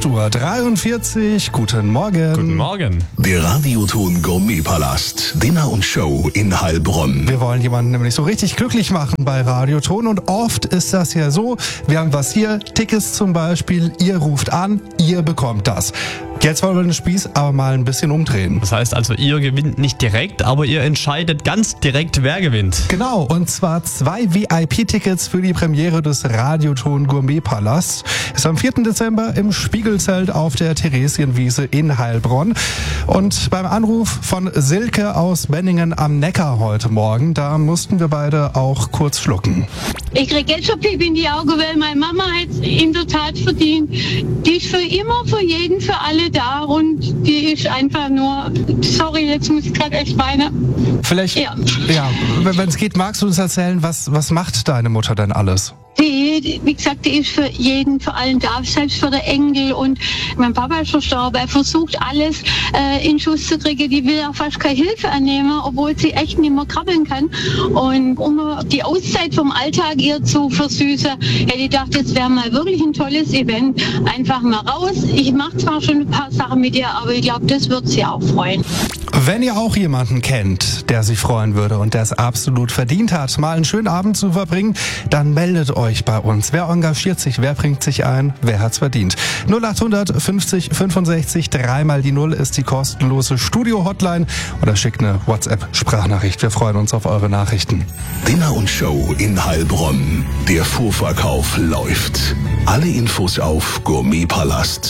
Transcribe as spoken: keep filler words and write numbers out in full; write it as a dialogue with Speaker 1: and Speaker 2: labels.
Speaker 1: acht Uhr dreiundvierzig. Guten Morgen.
Speaker 2: Guten Morgen.
Speaker 3: Der Radioton Gourmetpalast. Dinner und Show in Heilbronn.
Speaker 1: Wir wollen jemanden nämlich so richtig glücklich machen bei Radioton und oft ist das ja so, wir haben was hier, Tickets zum Beispiel, ihr ruft an, ihr bekommt das. Jetzt wollen wir den Spieß aber mal ein bisschen umdrehen.
Speaker 2: Das heißt also, ihr gewinnt nicht direkt, aber ihr entscheidet ganz direkt, wer gewinnt.
Speaker 1: Genau, und zwar zwei V I P-Tickets für die Premiere des Radioton Gourmetpalast. Ist am vierten Dezember im Spiegelzelt auf der Theresienwiese in Heilbronn. Und beim Anruf von Silke aus Benningen am Neckar heute Morgen, da mussten wir beide auch kurz schlucken.
Speaker 4: Ich krieg jetzt schon Pipi in die Augen, weil meine Mama hat es in der Tat verdient. Die ist für immer, für jeden, für alle da und die ist einfach nur, sorry, jetzt muss ich gerade echt weinen.
Speaker 1: Vielleicht, ja, ja wenn es geht, magst du uns erzählen, was, was macht deine Mutter denn alles?
Speaker 4: Die, wie gesagt, die ist für jeden, für allen da, selbst für den Enkel. Und mein Papa ist verstorben. Er versucht alles äh, in Schuss zu kriegen. Die will auch fast keine Hilfe annehmen, obwohl sie echt nicht mehr krabbeln kann. Und um die Auszeit vom Alltag ihr zu versüßen, hätte ich gedacht, jetzt wäre mal wirklich ein tolles Event. Einfach mal raus. Ich mache zwar schon ein paar Sachen mit ihr, aber ich glaube, das wird sie auch freuen.
Speaker 1: Wenn ihr auch jemanden kennt, der sich freuen würde und der es absolut verdient hat, mal einen schönen Abend zu verbringen, dann meldet euch bei uns. Wer engagiert sich, wer bringt sich ein, wer hat's verdient? null acht fünfzig fünfundsechzig, dreimal die Null ist die kostenlose Studio-Hotline oder schickt eine WhatsApp-Sprachnachricht. Wir freuen uns auf eure Nachrichten.
Speaker 3: Dinner und Show in Heilbronn. Der Vorverkauf läuft. Alle Infos auf gourmetpalast